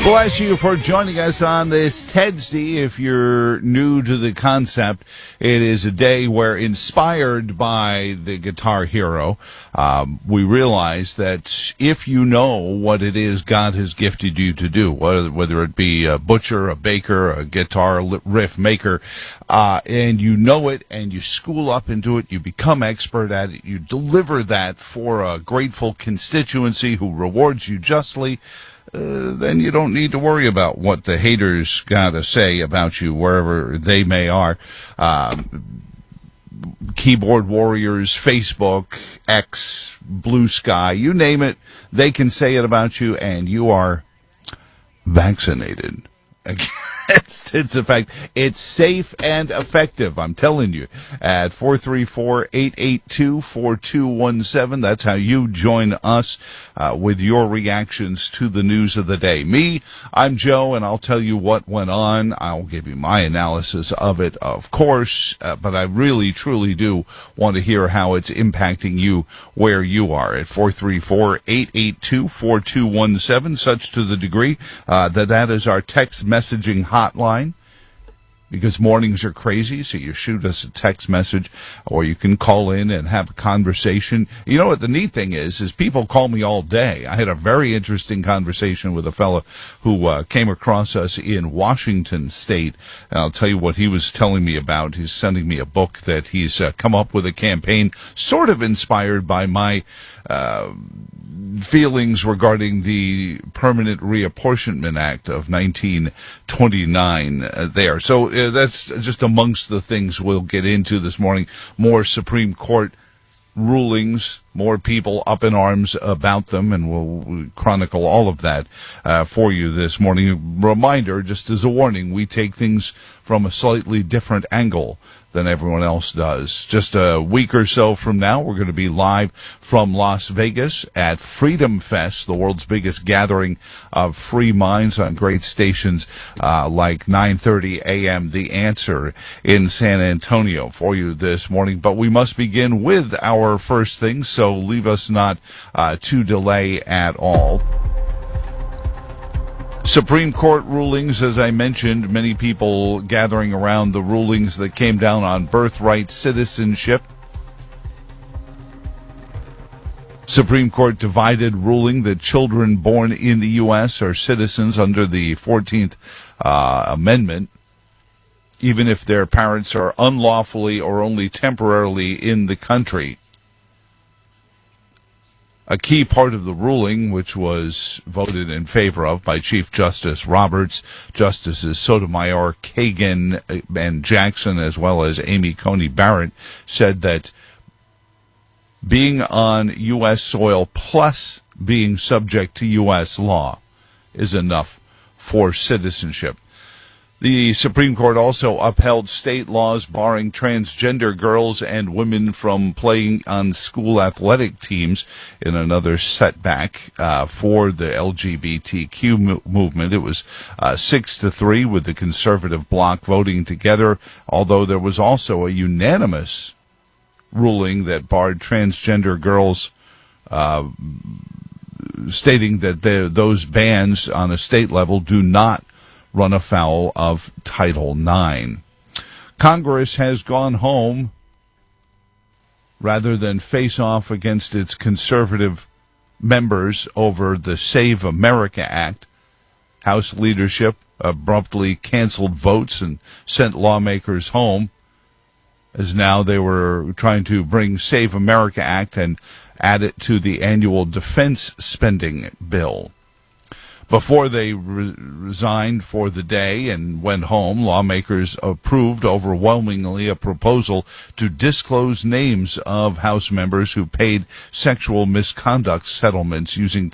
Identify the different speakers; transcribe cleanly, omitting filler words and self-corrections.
Speaker 1: Bless you for joining us on this TEDSday. If you're new to the concept, it is a day where, inspired by the Guitar Hero, we realize that if you know what it is God has gifted you to do, whether it be a butcher, a baker, a guitar riff maker, and you know it and you school up into it, you become expert at it, you deliver that for a grateful constituency who rewards you justly, then you don't need to worry about what the haters got to say about you wherever they may are. Keyboard warriors, Facebook, X, Blue Sky, you name it, they can say it about you, and you are vaccinated against its effect. It's safe and effective, I'm telling you. At 434-882-4217, that's how you join us with your reactions to the news of the day. Me, I'm Joe, and I'll tell you what went on. I'll give you my analysis of it, of course, but I really, truly do want to hear how it's impacting you where you are. At 434-882-4217, such to the degree that is our text messaging hotline, because mornings are crazy, so you shoot us a text message, or you can call in and have a conversation. You know what the neat thing is people call me all day. I had a very interesting conversation with a fella who came across us in Washington State, and I'll tell you what he was telling me about. He's sending me a book that he's come up with, a campaign sort of inspired by my feelings regarding the Permanent Reapportionment Act of 1929 there. So that's just amongst the things we'll get into this morning. More Supreme Court rulings, more people up in arms about them, and we'll chronicle all of that for you this morning. Reminder, just as a warning, we take things from a slightly different angle than everyone else does. Just a week or so from now, we're going to be live from Las Vegas at Freedom Fest, the world's biggest gathering of free minds on great stations like 9:30 a.m. The Answer in San Antonio for you this morning. But we must begin with our first thing, so leave us not to delay at all. Supreme Court rulings, as I mentioned, many people gathering around the rulings that came down on birthright citizenship. Supreme Court divided ruling that children born in the U.S. are citizens under the 14th Amendment, even if their parents are unlawfully or only temporarily in the country. A key part of the ruling, which was voted in favor of by Chief Justice Roberts, Justices Sotomayor, Kagan, and Jackson, as well as Amy Coney Barrett, said that being on U.S. soil plus being subject to U.S. law is enough for citizenship. The Supreme Court also upheld state laws barring transgender girls and women from playing on school athletic teams in another setback for the LGBTQ movement. It was 6-3 with the conservative bloc voting together, although there was also a unanimous ruling that barred transgender girls, stating that those bans on a state level do not run afoul of Title IX. Congress has gone home rather than face off against its conservative members over the Save America Act. House leadership abruptly canceled votes and sent lawmakers home, as now they were trying to bring Save America Act and add it to the annual defense spending bill. Before they resigned for the day and went home, lawmakers approved overwhelmingly a proposal to disclose names of House members who paid sexual misconduct settlements using